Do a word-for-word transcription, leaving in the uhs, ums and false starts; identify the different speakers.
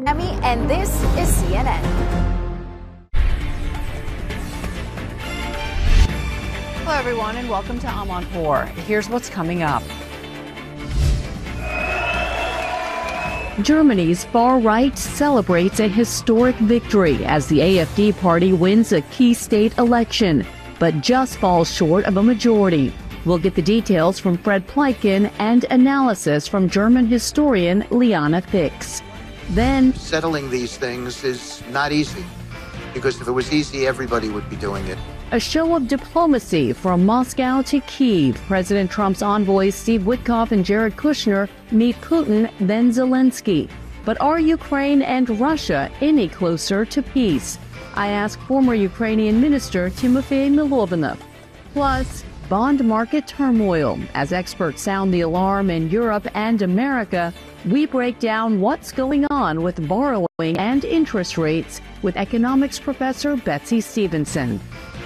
Speaker 1: And this is C N N.
Speaker 2: Hello, everyone, and welcome to Amanpour. Here's what's coming up.
Speaker 3: Germany's far right celebrates a historic victory as the A F D party wins a key state election, but just falls short of a majority. We'll get the details from Fred Pleitgen and analysis from German historian Liana Fix. Then,
Speaker 4: settling these things is not easy, because if it was easy, everybody would be doing it.
Speaker 3: A show of diplomacy from Moscow to Kyiv. President Trump's envoys Steve Witkoff and Jared Kushner meet Putin, then Zelensky. But are Ukraine and Russia any closer to peace? I ask former Ukrainian Minister Timofey Milovanov. Plus, bond market turmoil. As experts sound the alarm in Europe and America, we break down what's going on with borrowing and interest rates with economics professor Betsy Stevenson.